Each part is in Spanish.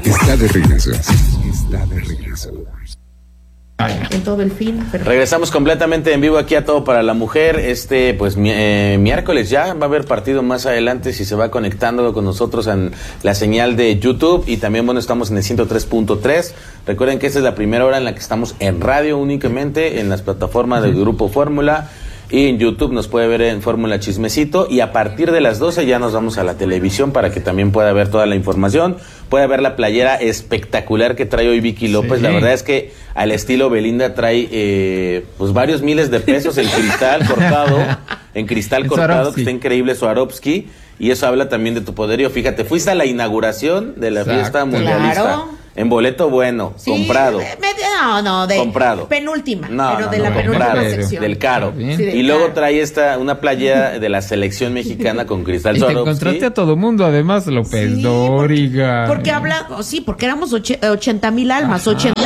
Está de regreso. Está de regreso. En todo el fin. Regresamos completamente en vivo aquí a Todo para la Mujer. Miércoles ya va a haber partido más adelante si se va conectando con nosotros en la señal de YouTube y también, bueno, estamos en el 103.3. Recuerden que esta es la primera hora en la que estamos en radio únicamente, en las plataformas del Grupo Fórmula. Y en YouTube nos puede ver en Fórmula Chismecito, y a partir de las 12 ya nos vamos a la televisión para que también pueda ver toda la información, puede ver la playera espectacular que trae hoy Vicky López. Sí. La verdad es que al estilo Belinda trae pues varios miles de pesos en cristal cortado, que está increíble, Swarovski, y eso habla también de tu poderío. Fíjate, fuiste a la inauguración de la fiesta mundialista. Claro. En boleto bueno, sí, comprado. Comprado. Penúltima. La penúltima sección. Del caro. Sí, y luego trae una playera de la selección mexicana con cristal Swarovski. Y te encontraste a todo mundo, además, López Dóriga. Porque éramos 80,000 almas,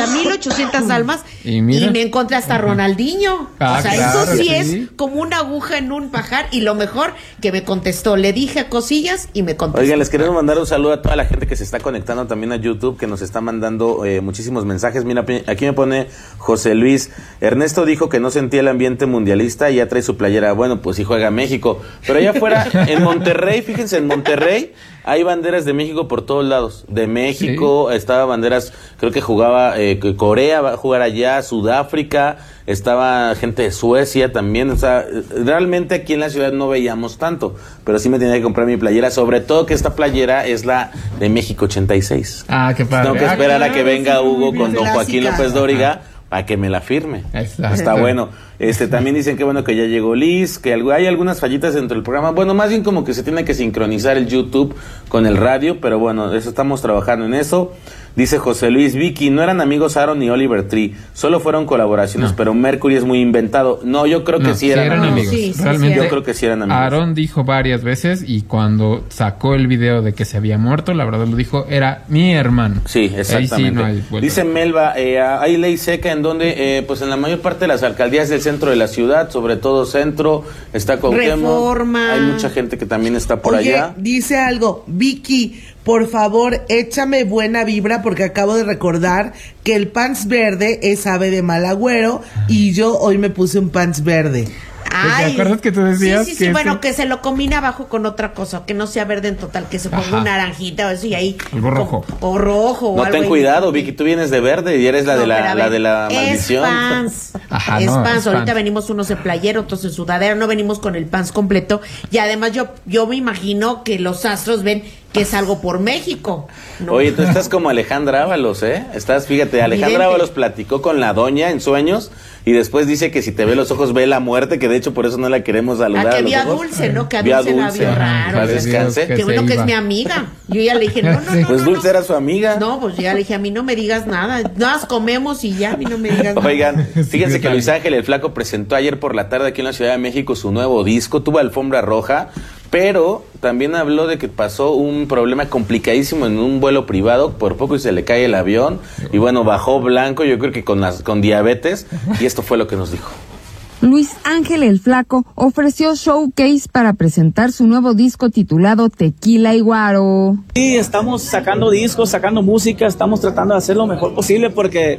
80,800 almas, y me encontré hasta Ronaldinho. Eso sí es como una aguja en un pajar, y lo mejor que me contestó, le dije cosillas y me contestó. Oigan, les queremos mandar un saludo a toda la gente que se está conectando también a YouTube, que nos está mandando muchísimos mensajes. Mira, aquí me pone José Luis: Ernesto dijo que no sentía el ambiente mundialista y ya trae su playera. Bueno, pues sí juega México, pero allá afuera en Monterrey, fíjense, en Monterrey hay banderas de México por todos lados. De México, sí. Estaba banderas, creo que jugaba Corea, va a jugar allá, Sudáfrica, estaba gente de Suecia también. O sea, realmente aquí en la ciudad no veíamos tanto, pero sí me tenía que comprar mi playera, sobre todo que esta playera es la de México 86. Ah, qué padre. Tengo que esperar a que venga Hugo con don Joaquín López Dóriga para que me la firme. Está bueno. También dicen que bueno que ya llegó Liz, que hay algunas fallitas dentro del programa. Bueno, más bien como que se tiene que sincronizar el YouTube con el radio, pero bueno, eso estamos trabajando en eso. Dice José Luis: Vicky, no eran amigos Aaron y Oliver Tree, solo fueron colaboraciones, pero Mercury es muy inventado. No, yo creo que sí eran amigos. Sí, realmente yo creo que sí eran amigos. Aaron dijo varias veces, y cuando sacó el video de que se había muerto, la verdad lo dijo, era mi hermano. Sí, exactamente. Sí, dice Melba, hay ley seca en donde, pues en la mayor parte de las alcaldías del centro de la ciudad, sobre todo centro, está Cuauhtémoc. Reforma. Hay mucha gente que también está por allá. Dice algo, Vicky, por favor, échame buena vibra, porque acabo de recordar que el pants verde es ave de mal agüero, y yo hoy me puse un pants verde. ¿Te acuerdas que tú decías? Sí, bueno, que se lo combina abajo con otra cosa, que no sea verde en total, que se ponga un naranjita o eso, y ahí algo rojo. O rojo. No, ten cuidado, Vicky, tú vienes de verde y eres la de la maldición. Es pants. Ahorita venimos unos en playero, otros en sudadera, no venimos con el pants completo, y además yo me imagino que los astros ven que es algo por México, ¿no? Oye, tú estás como Alejandra Ábalos, fíjate, Alejandra Ábalos platicó con la doña en sueños, y después dice que si te ve los ojos ve la muerte, que de hecho por eso no la queremos saludar. Que vio Dulce, ¿no? Que a Dulce la vio raro. Descanse. Qué bueno que es mi amiga. Yo ya le dije, no. Pues Dulce era su amiga. No, pues ya le dije, a mí no me digas nada. Nos comemos y ya, a mí no me digas nada. Oigan, fíjense que Luis Ángel el Flaco presentó ayer por la tarde aquí en la Ciudad de México su nuevo disco, tuvo alfombra roja, pero también habló de que pasó un problema complicadísimo en un vuelo privado, por poco y se le cae el avión, y bueno, bajó blanco, yo creo que con diabetes, y esto fue lo que nos dijo. Luis Ángel el Flaco ofreció showcase para presentar su nuevo disco titulado Tequila y Guaro. Sí, estamos sacando discos, sacando música, estamos tratando de hacer lo mejor posible porque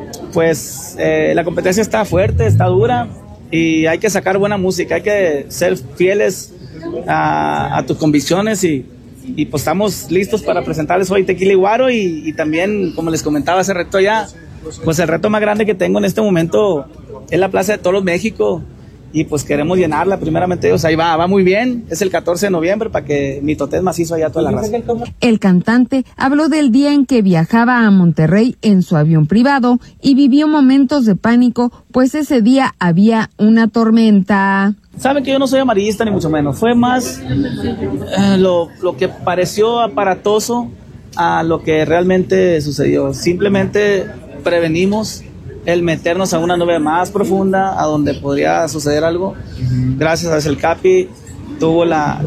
pues la competencia está fuerte, está dura, y hay que sacar buena música, hay que ser fieles a tus convicciones, y pues estamos listos para presentarles hoy Tequila y Guaro, y también, como les comentaba hace rato ya, pues el reto más grande que tengo en este momento es la Plaza de Toros México, y pues queremos llenarla primeramente Dios. Ahí va muy bien, es el 14 de noviembre para que mi totés macizo allá toda la raza. El cantante habló del día en que viajaba a Monterrey en su avión privado y vivió momentos de pánico, pues ese día había una tormenta. Saben que yo no soy amarillista ni mucho menos, fue más lo que pareció aparatoso a lo que realmente sucedió. Simplemente prevenimos el meternos a una nube más profunda, a donde podría suceder algo. Gracias a el Capi tuvo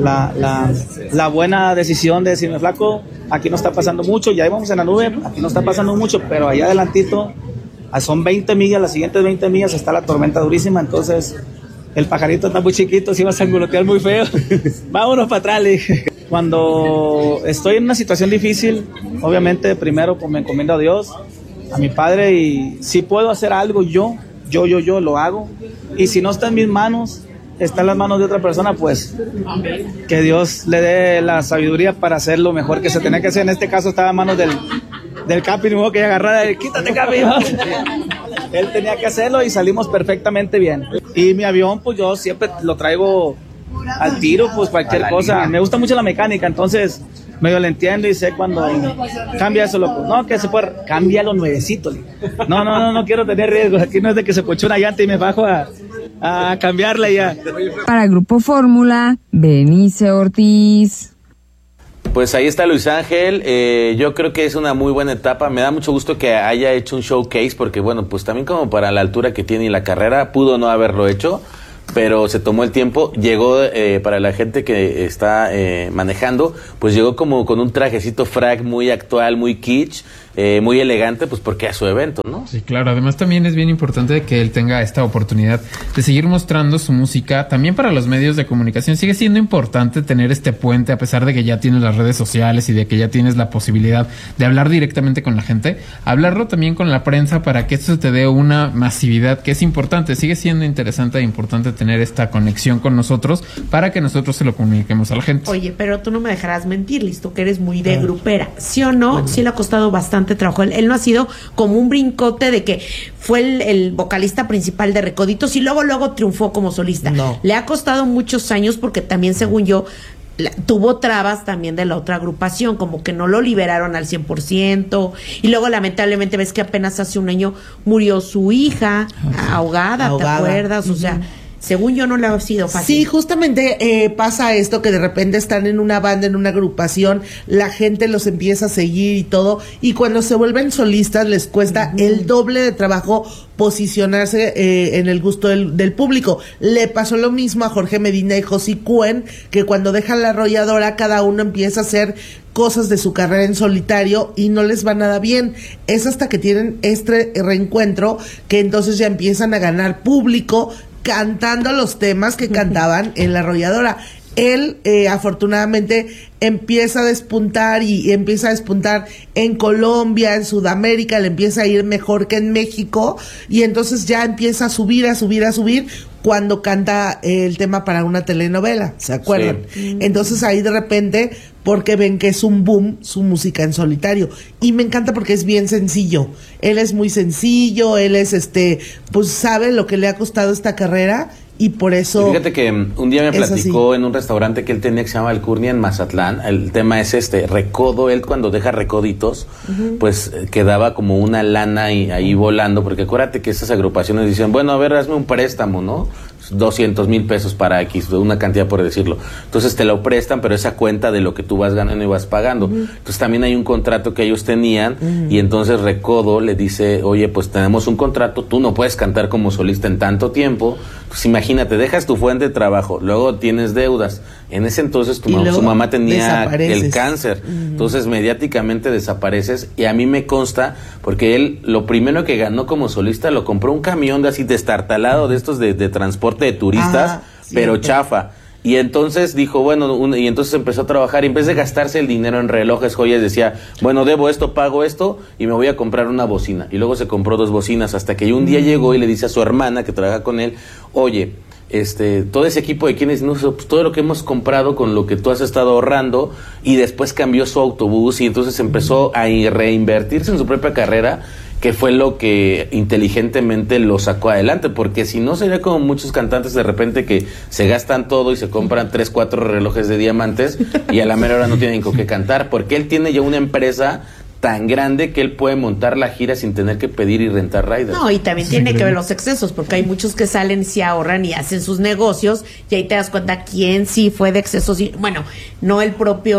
la buena decisión de decirme, Flaco, aquí no está pasando mucho, ya íbamos en la nube, aquí no está pasando mucho, pero allá adelantito, son 20 millas, las siguientes 20 millas está la tormenta durísima, entonces el pajarito está muy chiquito, se iba a sangolotear muy feo. Vámonos para atrás, le dije. Cuando estoy en una situación difícil, obviamente primero pues me encomiendo a Dios, a mi padre, y si puedo hacer algo yo lo hago, y si no está en mis manos, está en las manos de otra persona, pues que Dios le dé la sabiduría para hacer lo mejor que se tenía que hacer. En este caso estaba en manos del Capi, ni modo que agarrara, quítate Capi. Él tenía que hacerlo y salimos perfectamente bien. Y mi avión, pues yo siempre lo traigo al tiro, pues cualquier cosa. Me gusta mucho la mecánica, entonces medio le entiendo y sé cuando cambia eso, loco. No, que se puede, cámbialo nuevecito. No quiero tener riesgos. Aquí no es de que se pochó una llanta y me bajo a cambiarla ya. Para Grupo Fórmula, Benice Ortiz. Pues ahí está Luis Ángel, yo creo que es una muy buena etapa, me da mucho gusto que haya hecho un showcase, porque bueno, pues también como para la altura que tiene y la carrera, pudo no haberlo hecho, pero se tomó el tiempo, llegó, para la gente que está manejando, pues llegó como con un trajecito frag muy actual, muy kitsch, muy elegante, pues porque es su evento, ¿no? Sí, claro, además también es bien importante que él tenga esta oportunidad de seguir mostrando su música, también para los medios de comunicación. Sigue siendo importante tener este puente, a pesar de que ya tienes las redes sociales y de que ya tienes la posibilidad de hablar directamente con la gente, hablarlo también con la prensa para que esto te dé una masividad que es importante. Sigue siendo interesante e importante tener esta conexión con nosotros para que nosotros se lo comuniquemos a la gente. Oye, pero tú no me dejarás mentir, listo, que eres muy de grupera, ¿sí o no? Bueno. Sí le ha costado bastante trabajo. Él no ha sido como un brincote de que fue el vocalista principal de Recoditos y luego triunfó como solista. No. Le ha costado muchos años porque también, según yo, tuvo trabas también de la otra agrupación, como que no lo liberaron al 100%, y luego lamentablemente ves que apenas hace un año murió su hija ahogada. ¿Te acuerdas? O sea, según yo no le ha sido fácil. Sí, justamente pasa esto, que de repente están en una banda, en una agrupación, la gente los empieza a seguir y todo, y cuando se vuelven solistas les cuesta el doble de trabajo posicionarse en el gusto del público. Le pasó lo mismo a Jorge Medina y Josie Cuen, que cuando dejan la arrolladora cada uno empieza a hacer cosas de su carrera en solitario y no les va nada bien. Es hasta que tienen este reencuentro que entonces ya empiezan a ganar público cantando los temas que cantaban en la arrolladora. Él afortunadamente empieza a despuntar y empieza a despuntar en Colombia, en Sudamérica, le empieza a ir mejor que en México, y entonces ya empieza a subir cuando canta el tema para una telenovela, ¿se acuerdan? Sí. Entonces ahí de repente, porque ven que es un boom su música en solitario, y me encanta porque es bien sencillo. Él es muy sencillo, él es pues sabe lo que le ha costado esta carrera. Y por eso... Y fíjate que un día me platicó en un restaurante que él tenía que se llama Alcurnia en Mazatlán. El tema es Recodo. Él cuando deja Recoditos, pues quedaba como una lana ahí volando, porque acuérdate que esas agrupaciones dicen, bueno, a ver, hazme un préstamo, ¿no? 200,000 pesos para X, una cantidad por decirlo. Entonces te lo prestan, pero esa cuenta de lo que tú vas ganando y vas pagando. Entonces también hay un contrato que ellos tenían, y entonces Recodo le dice, oye, pues tenemos un contrato, tú no puedes cantar como solista en tanto tiempo. Pues imagínate, dejas tu fuente de trabajo, luego tienes deudas. En ese entonces su mamá tenía el cáncer, entonces mediáticamente desapareces, y a mí me consta, porque él lo primero que ganó como solista lo compró un camión de así destartalado, de estos de transporte de turistas, pero chafa. Y entonces dijo, bueno, y entonces empezó a trabajar, y en vez de gastarse el dinero en relojes, joyas, decía, bueno, debo esto, pago esto, y me voy a comprar una bocina. Y luego se compró 2 bocinas, hasta que un día llegó y le dice a su hermana, que trabaja con él, oye, todo ese equipo de quienes, no sé, pues, todo lo que hemos comprado con lo que tú has estado ahorrando, y después cambió su autobús, y entonces empezó a reinvertirse en su propia carrera, que fue lo que inteligentemente lo sacó adelante, porque si no sería como muchos cantantes de repente que se gastan todo y se compran 3, 4 relojes de diamantes y a la mera hora no tienen con qué cantar, porque él tiene ya una empresa tan grande que él puede montar la gira sin tener que pedir y rentar riders. No, y también tiene que ver los excesos, porque hay muchos que salen, se ahorran y hacen sus negocios, y ahí te das cuenta quién sí fue de excesos. Bueno, no el propio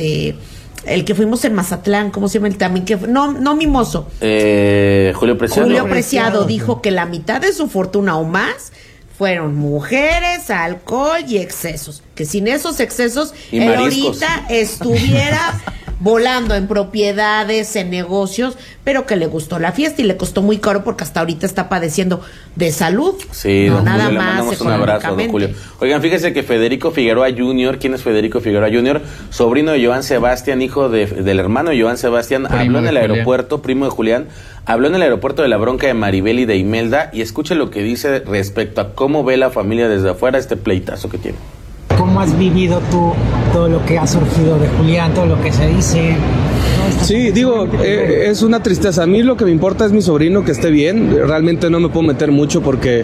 el que fuimos en Mazatlán, ¿cómo se llama el también? No Mimoso. Julio Preciado. Julio Preciado dijo que la mitad de su fortuna o más fueron mujeres, alcohol y excesos. Que sin esos excesos, él ahorita estuviera volando en propiedades, en negocios, pero que le gustó la fiesta y le costó muy caro porque hasta ahorita está padeciendo de salud. Sí, no don nada Julio, más. Le mandamos un abrazo, don Julio. Oigan, fíjense que Federico Figueroa Jr., ¿quién es Federico Figueroa Jr.? Sobrino de Joan Sebastián, hijo del hermano de Joan Sebastián, habló en el aeropuerto, primo de Julián, habló en el aeropuerto de la bronca de Maribel y de Imelda, y escuche lo que dice respecto a cómo ve la familia desde afuera este pleitazo que tiene. ¿Cómo has vivido tú todo lo que ha surgido de Julián, todo lo que se dice? Sí, digo, es una tristeza. A mí lo que me importa es mi sobrino que esté bien. Realmente no me puedo meter mucho porque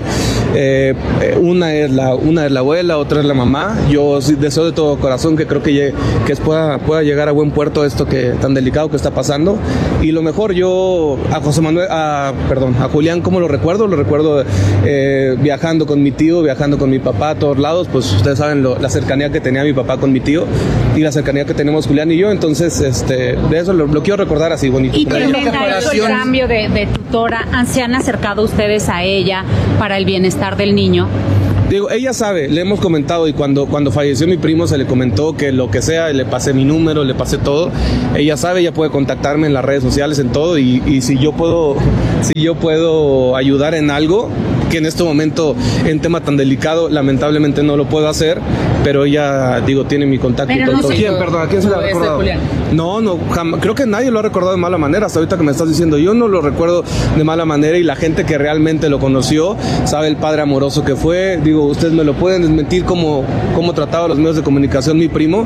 una es la abuela, otra es la mamá. Yo sí deseo de todo corazón que creo que pueda llegar a buen puerto esto que tan delicado que está pasando. Y lo mejor, yo a Julián, ¿cómo lo recuerdo? Lo recuerdo viajando con mi tío, viajando con mi papá a todos lados. Pues ustedes saben la cercanía que tenía mi papá con mi tío y la cercanía que tenemos Julián y yo. Entonces, de eso lo quiero recordar así bonito. Y también ha hecho el cambio de tutora. ¿Se han acercado ustedes a ella para el bienestar del niño? Digo, ella sabe, le hemos comentado, y cuando falleció mi primo se le comentó que lo que sea, le pasé mi número, le pasé todo. Ella sabe, ella puede contactarme en las redes sociales, en todo, y si yo puedo ayudar en algo, que en este momento, en tema tan delicado, lamentablemente no lo puedo hacer, pero ella, tiene mi contacto. Pero no sé, ¿Quién? Perdón, ¿a quién se le ha recordado? No, jamás, creo que nadie lo ha recordado de mala manera. Hasta ahorita que me estás diciendo, yo no lo recuerdo de mala manera, y la gente que realmente lo conoció sabe el padre amoroso que fue. Ustedes me lo pueden desmentir cómo trataba a los medios de comunicación mi primo.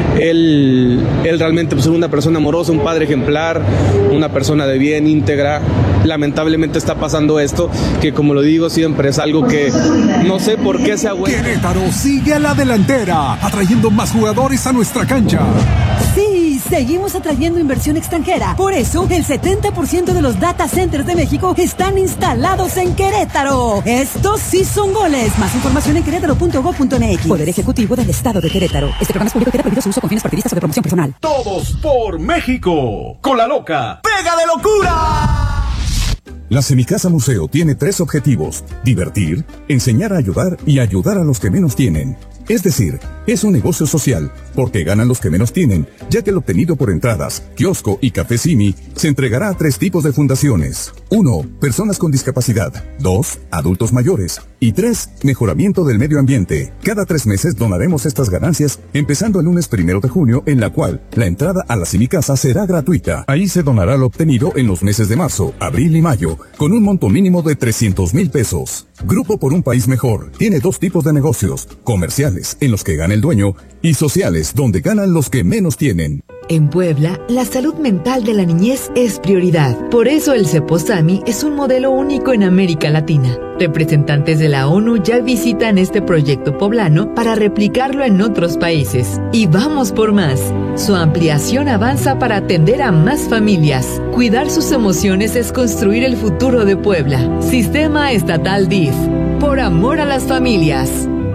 Él realmente pues, era una persona amorosa, un padre ejemplar, una persona de bien, íntegra. Lamentablemente está pasando esto, que como lo digo siempre, es algo que no sé por qué se aguanta. Querétaro sigue a la delantera, atrayendo más jugadores a nuestra cancha. Sí, seguimos atrayendo inversión extranjera. Por eso, el 70% de los data centers de México están instalados en Querétaro. Estos sí son goles. Más información en querétaro.gov.mx. Poder Ejecutivo del Estado de Querétaro. Este programa es público y queda prohibido su uso con fines partidistas o de promoción personal. Todos por México. Con la loca. ¡Pega de locura! La Semicasa Museo tiene 3 objetivos: divertir, enseñar a ayudar y ayudar a los que menos tienen. Es decir, es un negocio social, porque ganan los que menos tienen, ya que lo obtenido por entradas, kiosco y café Simi se entregará a 3 tipos de fundaciones. 1. Personas con discapacidad. 2. Adultos mayores. Y 3. Mejoramiento del medio ambiente. Cada 3 meses donaremos estas ganancias, empezando el lunes 1 de junio, en la cual la entrada a la Semicasa será gratuita. Ahí se donará lo obtenido en los meses de marzo, abril y mayo, con un monto mínimo de 300,000 pesos. Grupo por un País Mejor tiene 2 tipos de negocios: comerciales, en los que gana el dueño, y sociales, donde ganan los que menos tienen. En Puebla, la salud mental de la niñez es prioridad. Por eso el Ceposami es un modelo único en América Latina. Representantes de la ONU ya visitan este proyecto poblano para replicarlo en otros países. Y vamos por más. Su ampliación avanza para atender a más familias. Cuidar sus emociones es construir el futuro de Puebla. Sistema Estatal DIF. Por amor a las familias.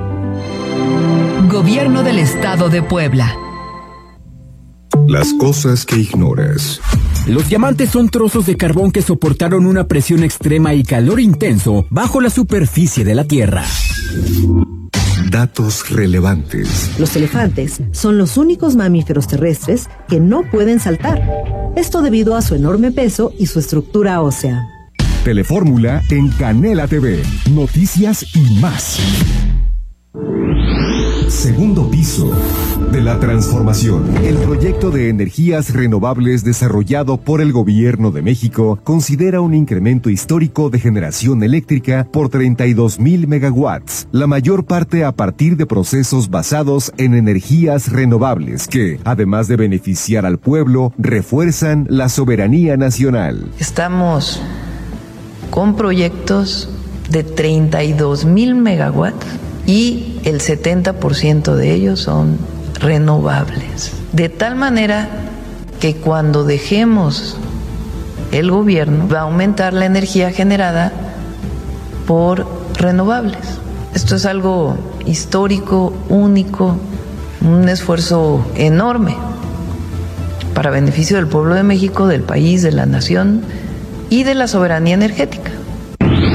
Gobierno del Estado de Puebla. Las cosas que ignoras. Los diamantes son trozos de carbón que soportaron una presión extrema y calor intenso bajo la superficie de la Tierra. Datos relevantes. Los elefantes son los únicos mamíferos terrestres que no pueden saltar. Esto debido a su enorme peso y su estructura ósea. Telefórmula en Canela TV. Noticias y más. Segundo piso de la transformación. El proyecto de energías renovables desarrollado por el Gobierno de México considera un incremento histórico de generación eléctrica por 32,000 megawatts, la mayor parte a partir de procesos basados en energías renovables que, además de beneficiar al pueblo, refuerzan la soberanía nacional. Estamos con proyectos de 32,000 megawatts y el 70% de ellos son renovables. De tal manera que cuando dejemos el gobierno va a aumentar la energía generada por renovables. Esto es algo histórico, único, un esfuerzo enorme para beneficio del pueblo de México, del país, de la nación y de la soberanía energética.